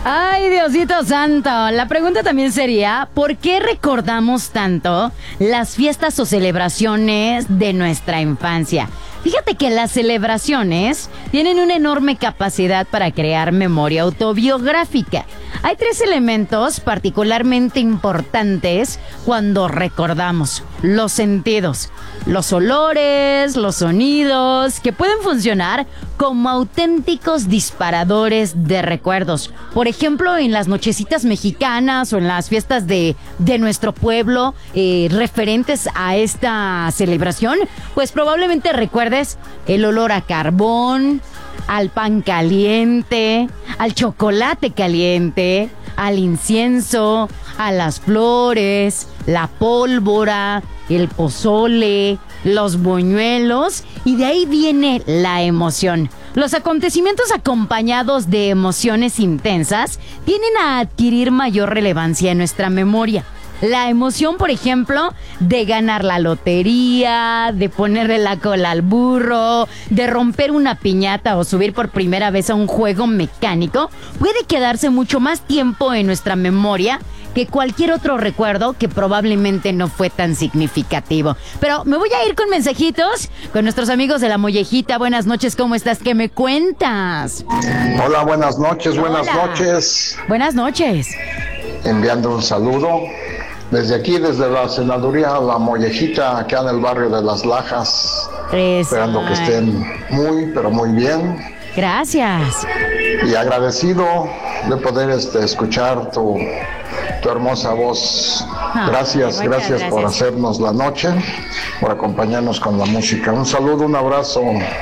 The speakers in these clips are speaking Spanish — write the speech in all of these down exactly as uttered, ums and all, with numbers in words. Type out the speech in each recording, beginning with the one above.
Ay, Diosito Santo. La pregunta también sería, ¿por qué recordamos tanto las fiestas o celebraciones de nuestra infancia? Fíjate que las celebraciones tienen una enorme capacidad para crear memoria autobiográfica. Hay tres elementos particularmente importantes cuando recordamos: los sentidos, los olores, los sonidos, que pueden funcionar como auténticos disparadores de recuerdos. Por ejemplo, en las nochecitas mexicanas o en las fiestas de, de nuestro pueblo eh, referentes a esta celebración, pues probablemente recuerdes el olor a carbón, al pan caliente, al chocolate caliente, al incienso, a las flores, la pólvora, el pozole, los buñuelos, y de ahí viene la emoción. Los acontecimientos acompañados de emociones intensas tienden a adquirir mayor relevancia en nuestra memoria. La emoción, por ejemplo, de ganar la lotería, de ponerle la cola al burro, de romper una piñata o subir por primera vez a un juego mecánico, puede quedarse mucho más tiempo en nuestra memoria que cualquier otro recuerdo que probablemente no fue tan significativo. Pero me voy a ir con mensajitos con nuestros amigos de La Mollejita. Buenas noches, ¿cómo estás? ¿Qué me cuentas? Hola, buenas noches, buenas Hola. noches. Buenas noches. Enviando un saludo desde aquí, desde la senaduría La Mollejita, acá en el barrio de Las Lajas. Eso. Esperando que estén muy, pero muy bien. Gracias. Y agradecido de poder este, escuchar tu, tu hermosa voz. Ah, Gracias, muchas gracias por gracias. hacernos la noche, por acompañarnos con la música. Un saludo, un abrazo.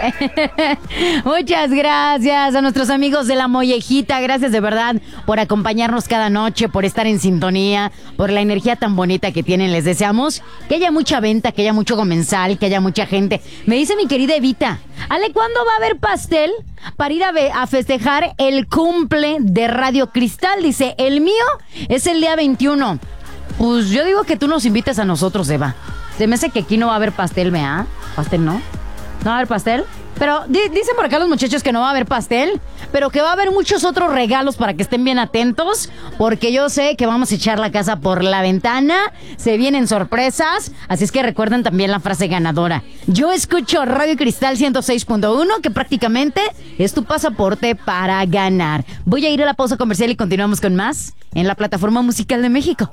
Muchas gracias a nuestros amigos de La Mollejita. Gracias de verdad por acompañarnos cada noche, por estar en sintonía, por la energía tan bonita que tienen. Les deseamos que haya mucha venta, que haya mucho comensal, que haya mucha gente. Me dice mi querida Evita, Ale, ¿cuándo va a haber pastel para ir a, ve- a festejar el cumple de Radio Cristal? Dice, el mío es el día veintiuno. Pues yo digo que tú nos invites a nosotros, Eva. Se me hace que aquí no va a haber pastel, ¿verdad? ¿Pastel no? ¿No va a haber pastel? Pero di- dicen por acá los muchachos que no va a haber pastel, pero que va a haber muchos otros regalos para que estén bien atentos, porque yo sé que vamos a echar la casa por la ventana, se vienen sorpresas, así es que recuerden también la frase ganadora. Yo escucho Radio Cristal ciento seis punto uno, que prácticamente es tu pasaporte para ganar. Voy a ir a la pausa comercial y continuamos con más en la Plataforma Musical de México.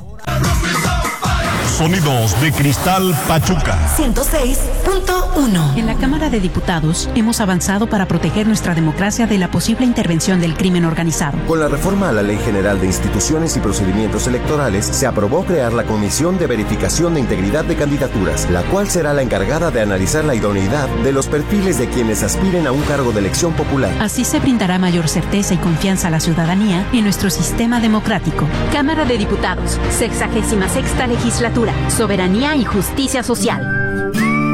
Sonidos de Cristal Pachuca. ciento seis punto uno. En la Cámara de Diputados hemos avanzado para proteger nuestra democracia de la posible intervención del crimen organizado. Con la reforma a la Ley General de Instituciones y Procedimientos Electorales, se aprobó crear la Comisión de Verificación de Integridad de Candidaturas, la cual será la encargada de analizar la idoneidad de los perfiles de quienes aspiren a un cargo de elección popular. Así se brindará mayor certeza y confianza a la ciudadanía en nuestro sistema democrático. Cámara de Diputados, sexagésima sexta legislatura, soberanía y justicia social.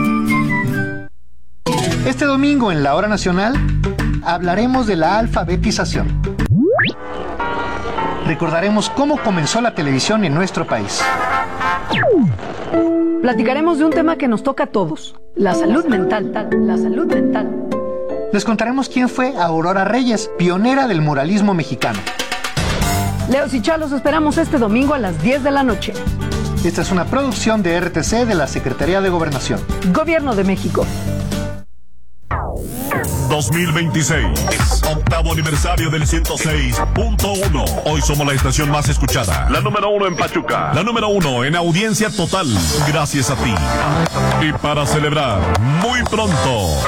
Este domingo en la Hora Nacional hablaremos de la alfabetización. Recordaremos cómo comenzó la televisión en nuestro país. Platicaremos de un tema que nos toca a todos, la salud mental, la salud mental. Les contaremos quién fue Aurora Reyes, pionera del muralismo mexicano. Leos y Chalos esperamos este domingo a las diez de la noche. Esta es una producción de R T C de la Secretaría de Gobernación. Gobierno de México. dos mil veintiséis, octavo aniversario del ciento seis punto uno. Hoy somos la estación más escuchada, la número uno en Pachuca, la número uno en audiencia total, gracias a ti. Y para celebrar, muy pronto